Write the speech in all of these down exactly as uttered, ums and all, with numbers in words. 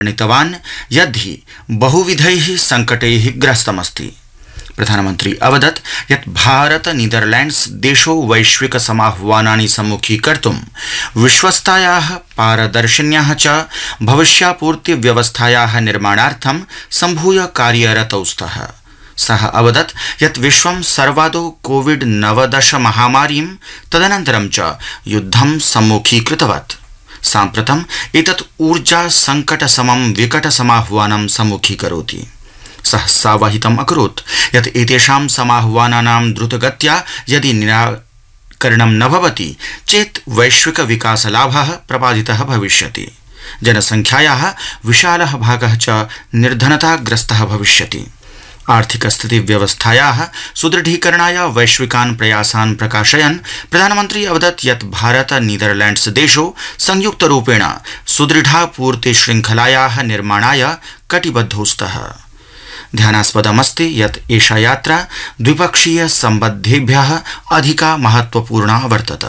नीतवान् यद्धि बहुविधैः संकटैः ग्रस्तमस्ति। प्रधानमन्त्री अवदत् यत् भारत नीदरलैंड्स देशो वैश्विक समाह्वानानि सम्मुखीकर्तुं विश्वस्तायाः पारदर्शिन्याः च भविष्यापूर्ति व्यवस्थायाः निर्माणार्थं सम्भूय कार्यरतौ स्तः। सः अवदत् यत् विश्वं सर्वादौ कोविड नवदश महामारीं तदनन्तरं च युद्धं सम्मुखीकृतवत्। साम्प्रतम् एतत् ऊर्जा संकट समं विकट समाह्वानं सम्मुखीकरोति। सः सावहितम् अकरोत् यत् एतेषां समाह्वानानां द्रुतगत्या यदि निराकरणं न भवति चेत् वैश्विक विकासलाभः प्रपादितः भविष्यति। जनसंख्यायाः विशालः भागः च निर्धनताग्रस्तः भविष्यति। आर्थिक स्थिति व्यवस्थायाः सुदृढीकरणाय वैश्विकान् प्रयासान् प्रकाशयन् प्रधानमन्त्री अवदत् यत् भारत नीदरलैंड्स देशो संयुक्तरूपेण सुदृढापूर्ति शृङ्खलायाः निर्माणाय कटिबद्धौ स्तः। ध्यानास्पदमस्ति यत् एषा यात्रा द्विपक्षीय सम्बद्धेभ्यः अधिका महत्वपूर्णा वर्तत।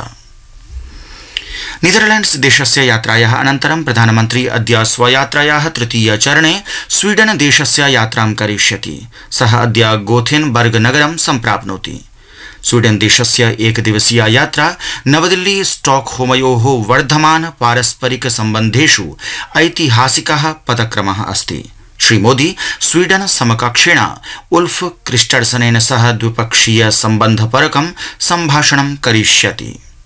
नीदरलैंड्स देशस्य यात्रायाः अनन्तरं प्रधानमन्त्री अद्य स्वयात्रायाः तृतीय चरणे स्वीडन देशस्य यात्रां करिष्यति। सः अद्य गोथेनबर्ग नगरं सम्प्राप्नोति। स्वीडन देशस्य एकदिवसीया यात्रा नवदिल्ली स्टॉकहोमयोः वर्धमान पारस्परिक सम्बन्धेषु ऐतिहासिकः पदक्रमः अस्ति। श्री मोदी स्वीडन समकक्षेण उल्फ क्रिस्टर्सनेन सह द्विपक्षीय सम्बन्धपरकं सम्भाषणं करिष्यति।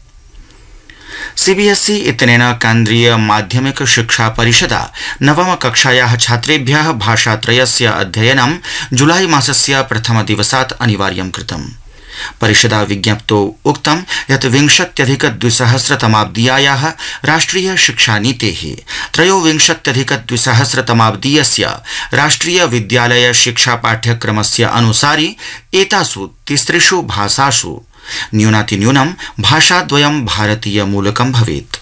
सीबीएसई इत्यनेन केन्द्रीय माध्यमिक शिक्षा परिषदा नवम कक्षायाः छात्रेभ्यः भाषात्रयस्य अध्ययनं जुलाई मासस्य प्रथमदिवसात् अनिवार्यं कृतम्। परिषदा विज्ञप्तौ उक्तं यत् विंशत्यधिक द्विसहस्रतमाब्दीयाः राष्ट्रिय शिक्षानीतेः त्रयोविंशत्यधिक द्विसहस्रतमाब्दीयस्य राष्ट्रिय विद्यालय शिक्षा पाठ्यक्रमस्य अनुसारि एतासु तिसृषु भाषासु न्यूनातिन्यूनं भाषाद्वयं भारतीय मूलकं भवेत्।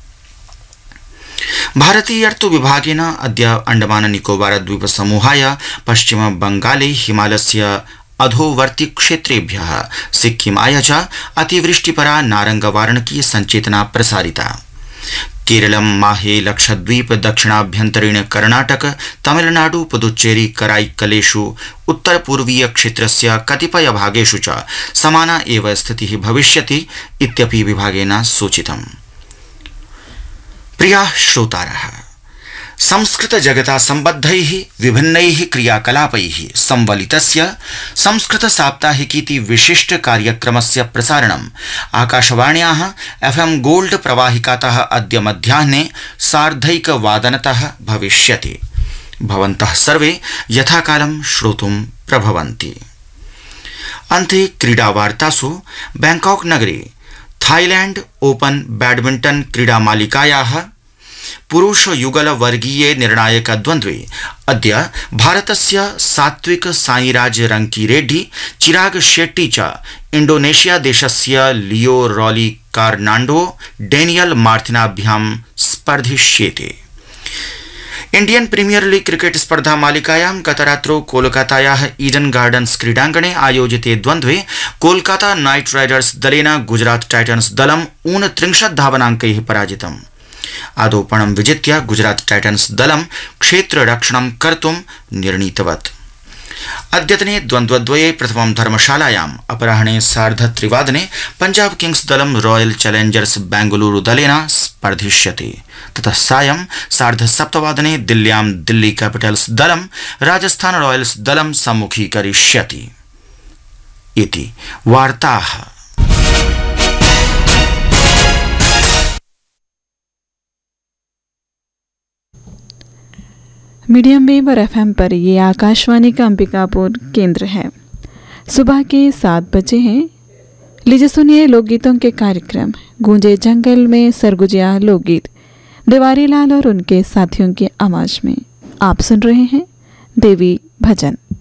भारतीयर्तु विभागेन अद्य अंडमान निकोबार द्वीप समूहाय पश्चिम बंगाले हिमालयस्य अधोवर्ती क्षेत्रेभ्यः सिक्किमाय च अतिवृष्टिपरा नारंगवारणकी संचेतना प्रसारिता। केरलं माहे लक्षद्वीप दक्षिणाभ्यन्तरीण कर्णाटक तमिलनाडु पुदुच्चेरी कराईकलेषु उत्तरपूर्वीय क्षेत्रस्य कतिपय भागेषु च समाना एव स्थितिः भविष्यति इत्यपि विभागेन सूचितम्। प्रियाः श्रोतारः, संस्कृत जगता सम्बद्धैः विभिन्नैः क्रियाकलापैः संवलितस्य संस्कृत साप्ताहिकीति विशिष्ट कार्यक्रमस्य प्रसारणम् आकाशवाण्याः एफएम गोल्ड प्रवाहिकातः अद्य मध्याह्ने सार्धैकवादनतः भविष्यति। भवन्तः सर्वे यथाकालं श्रोतुं प्रभवन्ति। अन्ते क्रीडावार्तासु बैंकॉक नगरे थाईलैंड ओपन बैडमिंटन क्रीडामालिकायाः पुरुष युगल वर्गीये निर्णायक द्वन्द्वे अद्य भारतस्य सात्विक साईराज रंकीरेड्डी चिराग शेट्टी च इंडोनेशिया देशस्य लियो really कार्नांडो Daniel मार्टिनाभ्यां स्पर्धिष्येते। Indian premiere league cricket स्पर्धा मालिकायां गतरात्रौ कोलकातायाः ईडन गार्डन्स क्रीडाङ्गणे आयोजिते द्वन्द्वे कोलकाता नाइट राइडर्स दलेन गुजरात टाइटन्स दलम् ऊनत्रिंशत् धावनाङ्कैः पराजितम्। आदौपणं विजित्य गुजरात टाइटन्स दलं क्षेत्ररक्षणं कर्तुं निर्णीतवत्। अद्यतने द्वन्द्वद्वये प्रथमं धर्मशालायाम् अपराह्ने सार्धत्रिवादने पंजाब किंग्स दलं रॉयल चैलेंजर्स बेंगलुरु दलेन स्पर्धिष्यति। ततः सायं सार्धसप्तवादने दिल्ल्यां दिल्ली कैपिटल्स दलं राजस्थान रॉयल्स दलं सम्मुखीकरिष्यति। इति वार्ताः। मीडियम वेव और एफएम पर ये आकाशवाणी का अंबिकापुर केंद्र है। सुबह के सात बजे हैं। लीजिए सुनिए लोकगीतों के कार्यक्रम गूंजे जंगल में सरगुजिया लोकगीत देवारी लाल और उनके साथियों की आवाज में। आप सुन रहे हैं देवी भजन।